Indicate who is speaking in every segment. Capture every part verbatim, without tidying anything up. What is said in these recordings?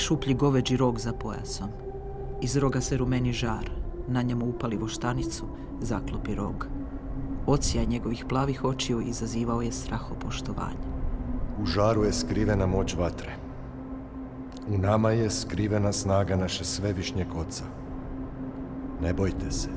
Speaker 1: šuplji goveđi rog za pojasom. Iz roga se rumeni žar, na njemu upali voštanicu, zaklopi rog. Odsjaj njegovih plavih očiju izazivao je strahopoštovanje.
Speaker 2: U žaru je skrivena moć vatre. U nama je skrivena snaga naše svevišnjeg Oca. Ne bojte se.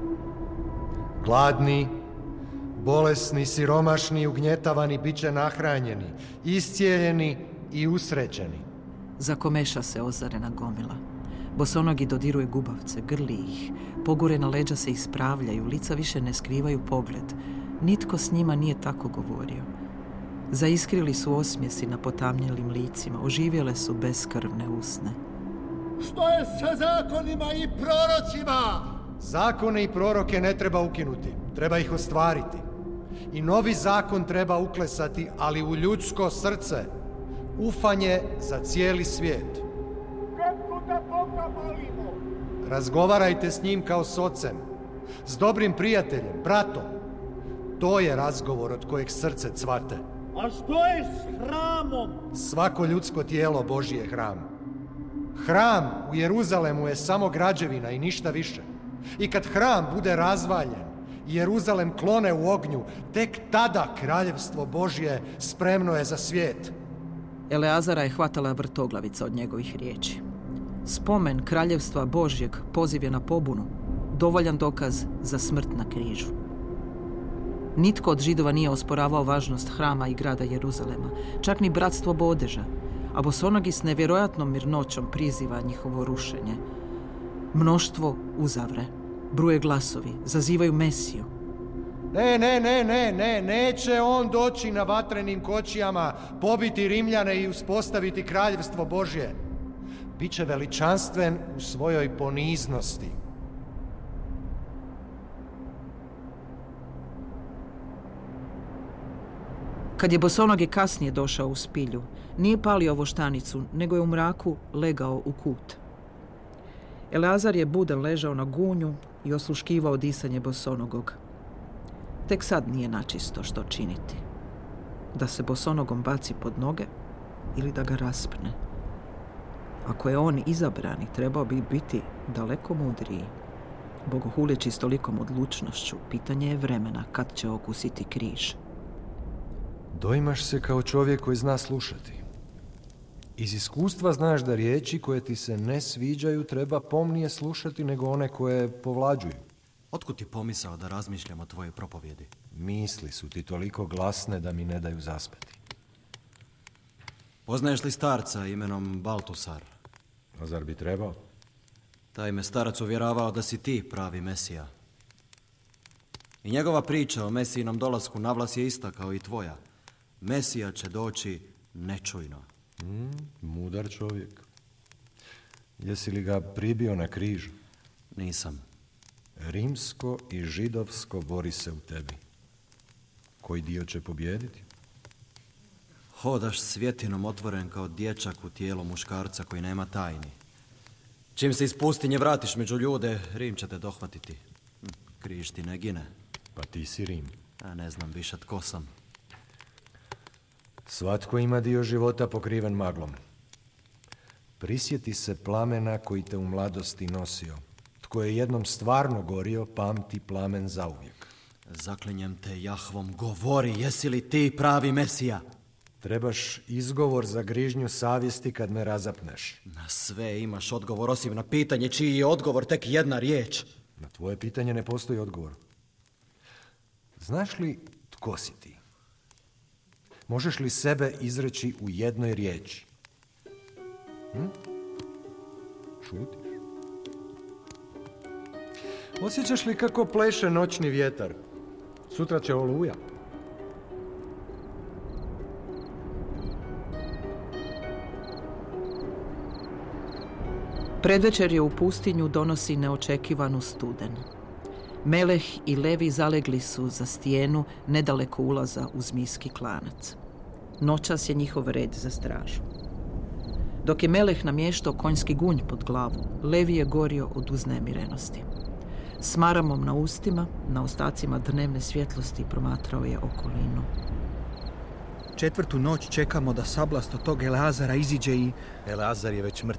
Speaker 2: Gladni, bolesni, siromašni, ugnjetavani bit će nahranjeni, iscijeljeni i usrećeni.
Speaker 1: Zakomeša se ozarena gomila. Bosonogi dodiruje gubavce, grli ih, pogurena leđa se ispravljaju, lica više ne skrivaju pogled. Nitko s njima nije tako govorio. Zaiskrili su osmjesi na potamnjelim licima, oživjele su beskrvne usne.
Speaker 3: Što je sa zakonima i prorocima?
Speaker 2: Zakone i proroke ne treba ukinuti, treba ih ostvariti. I novi zakon treba uklesati, ali u ljudsko srce. Ufanje za cijeli svijet.
Speaker 3: Kako da Boga molimo?
Speaker 2: Razgovarajte s njim kao s ocem, s dobrim prijateljem, bratom. To je razgovor od kojeg srce cvate.
Speaker 3: A što je s hramom?
Speaker 2: Svako ljudsko tijelo Božji je hram. Hram u Jeruzalemu je samo građevina i ništa više. I kad hram bude razvaljen i Jeruzalem klone u ognju, tek tada kraljevstvo Božje spremno je za svijet.
Speaker 1: Eleazara je hvatala vrtoglavica od njegovih riječi. Spomen kraljevstva Božjeg poziv je na pobunu, dovoljan dokaz za smrt na križu. Nitko od Židova nije osporavao važnost hrama i grada Jeruzalema, čak ni bratstvo Bodeža, a Bosonogi s nevjerojatnom mirnoćom priziva njihovo rušenje. Mnoštvo uzavre, bruje glasovi, zazivaju Mesiju.
Speaker 2: Ne, ne, ne, ne, ne, neće on doći na vatrenim kočijama, pobiti Rimljane i uspostaviti kraljevstvo Božje. Biće veličanstven u svojoj poniznosti.
Speaker 1: Kad je Bosonogi kasnije došao u spilju, nije palio voštanicu, nego je u mraku legao u kut. Eleazar je budan ležao na gunju i osluškivao disanje Bosonogog. Tek sad nije načisto što činiti. Da se Bosonogom baci pod noge ili da ga raspne. Ako je on izabrani, trebao bi biti daleko mudriji. Bogohuleći s tolikom odlučnošću, pitanje je vremena kad će okusiti križ.
Speaker 2: Doimaš se kao čovjek koji zna slušati. Iz iskustva znaš da riječi koje ti se ne sviđaju treba pomnije slušati nego one koje povlađuju.
Speaker 4: Otkud ti pomisao da razmišljam o tvojoj propovjedi?
Speaker 2: Misli su ti toliko glasne da mi ne daju zaspati.
Speaker 4: Poznaješ li starca imenom Baltusar?
Speaker 2: A zar bi trebao?
Speaker 4: Taj me starac uvjeravao da si ti pravi Mesija. I njegova priča o Mesijinom dolasku na vlast je ista kao i tvoja. Mesija će doći nečujno.
Speaker 2: Mm, mudar čovjek. Jesi li ga pribio na križ?
Speaker 4: Nisam.
Speaker 2: Rimsko i židovsko bori se u tebi. Koji dio će pobijediti?
Speaker 4: Hodaš svjetinom otvoren kao dječak u tijelo muškarca koji nema tajni. Čim se iz pustinje vratiš među ljude, Rim će te dohvatiti. Križ ti ne gine.
Speaker 2: Pa ti si Rim.
Speaker 4: A ne znam više tko sam.
Speaker 2: Svatko ima dio života pokriven maglom. Prisjeti se plamena koji te u mladosti nosio. Tko je jednom stvarno gorio, pamti plamen zauvijek.
Speaker 4: Zaklinjem te Jahvom, govori, jesi li ti pravi Mesija?
Speaker 2: Trebaš izgovor za grižnju savjesti kad me razapneš.
Speaker 4: Na sve imaš odgovor, osim na pitanje čiji je odgovor tek jedna riječ.
Speaker 2: Na tvoje pitanje ne postoji odgovor. Znaš li tko si ti? Možeš li sebe izreći u jednoj riječi? Hm? Šutiš? Osjećaš li kako pleše noćni vjetar? Sutra će oluja.
Speaker 1: Predvečer u pustinju donosi neočekivanu studen. Meleh i Levi zalegli su za stijenu nedaleko ulaza u zmijski klanac. Noćas je njihov red za stražu. Dok je Meleh namještao konjski gunj pod glavu, Levi je gorio od uznemirenosti. S maramom na ustima, na ostacima dnevne svjetlosti promatrao je okolinu.
Speaker 5: Četvrtu noć čekamo da sablast od tog Eleazara iziđe i...
Speaker 6: Eleazar je već mrtav.